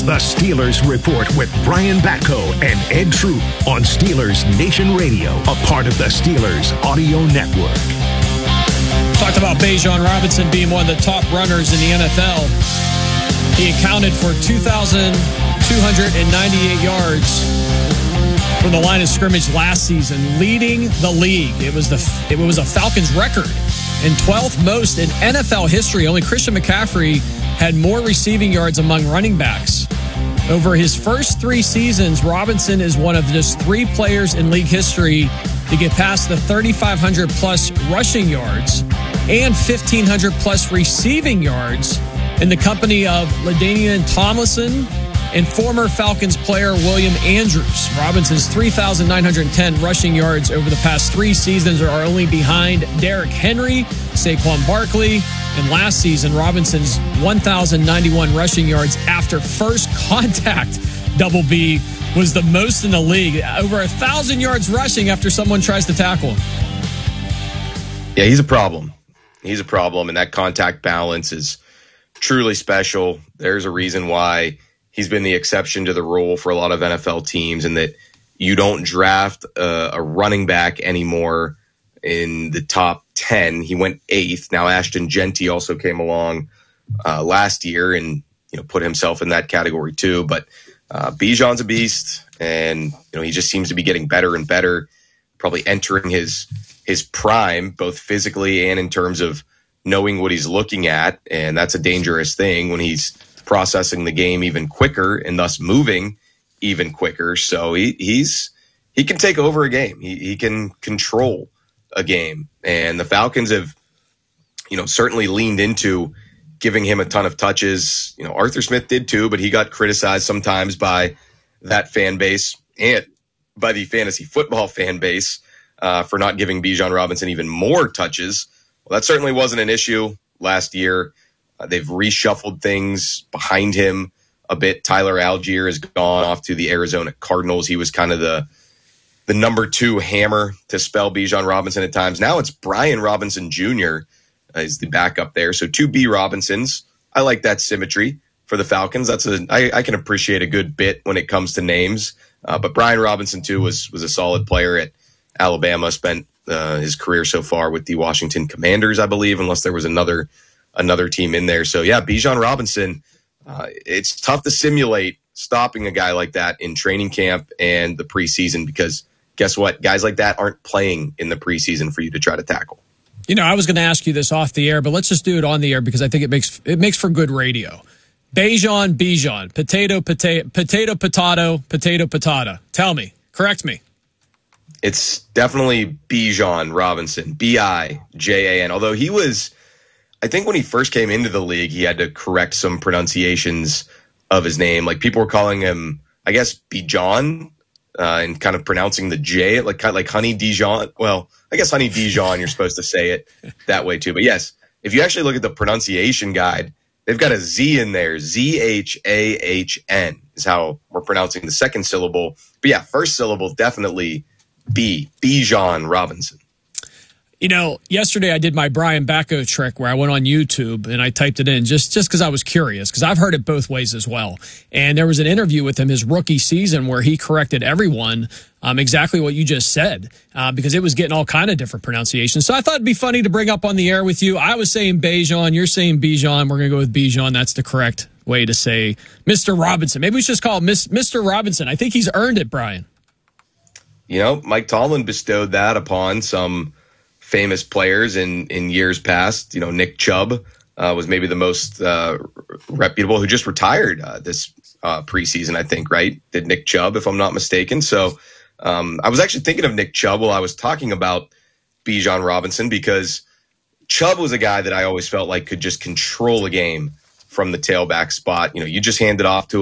The Steelers Report with Brian Batko and Ed Troop on Steelers Nation Radio, a part of the Steelers Audio Network. Talked about Bijan Robinson being one of the top runners in the NFL. He accounted for 2,298 yards from the line of scrimmage last season, leading the league. It was a Falcons record and 12th most in NFL history. Only Christian McCaffrey had more receiving yards among running backs. Over his first 3 seasons, Robinson is one of just 3 players in league history to get past the 3,500-plus rushing yards and 1,500-plus receiving yards in the company of LaDainian Tomlinson and former Falcons player William Andrews. Robinson's 3,910 rushing yards over the past 3 seasons are only behind Derrick Henry, Saquon Barkley, and last season, Robinson's 1,091 rushing yards after first contact, Double B, was the most in the league. Over 1,000 yards rushing after someone tries to tackle him. Yeah, he's a problem. He's a problem, and that contact balance is truly special. There's a reason why he's been the exception to the rule for a lot of NFL teams, and that you don't draft a running back anymore in the top 10. He went 8th. Now Ashton Genty also came along last year and put himself in that category too. But Bijan's a beast, and he just seems to be getting better and better, probably entering his prime, both physically and in terms of knowing what he's looking at. And that's a dangerous thing when he's processing the game even quicker and thus moving even quicker. So he can take over a game. He can control a game. And the Falcons have, certainly leaned into giving him a ton of touches. Arthur Smith did too, but he got criticized sometimes by that fan base and by the fantasy football fan base for not giving Bijan Robinson even more touches. Well, that certainly wasn't an issue last year. They've reshuffled things behind him a bit. Tyler Algier has gone off to the Arizona Cardinals. He was kind of the number 2 hammer to spell Bijan Robinson at times. Now it's Brian Robinson Jr. Is the backup there. So 2 B Robinsons. I like that symmetry for the Falcons. I can appreciate a good bit when it comes to names. But Brian Robinson too was a solid player at Alabama. Spent his career so far with the Washington Commanders, I believe, unless there was another team in there. So yeah, Bijan Robinson. It's tough to simulate stopping a guy like that in training camp and the preseason, because guess what? Guys like that aren't playing in the preseason for you to try to tackle. I was going to ask you this off the air, but let's just do it on the air because I think it makes for good radio. Bijan, potato, potato. Tell me, correct me. It's definitely Bijan Robinson, Bijan. Although I think when he first came into the league, he had to correct some pronunciations of his name. Like people were calling him, I guess, Bijan. And kind of pronouncing the J, like Honey Dijon. Well, I guess Honey Dijon, you're supposed to say it that way too. But yes, if you actually look at the pronunciation guide, they've got a Z in there. Zhahn is how we're pronouncing the second syllable. But yeah, first syllable, definitely Bijan Robinson. Yesterday I did my Brian Batko trick where I went on YouTube and I typed it in just because I was curious, because I've heard it both ways as well. And there was an interview with him his rookie season where he corrected everyone exactly what you just said because it was getting all kind of different pronunciations. So I thought it'd be funny to bring up on the air with you. I was saying Bijan, you're saying Bijan. We're going to go with Bijan. That's the correct way to say Mr. Robinson. Maybe we should just call him Mr. Robinson. I think he's earned it, Brian. Mike Tomlin bestowed that upon some famous players in years past. Nick Chubb was maybe the most reputable, who just retired this preseason, I think, right? Did Nick Chubb, if I'm not mistaken. So I was actually thinking of Nick Chubb while I was talking about Bijan Robinson, because Chubb was a guy that I always felt like could just control a game from the tailback spot. You just hand it off to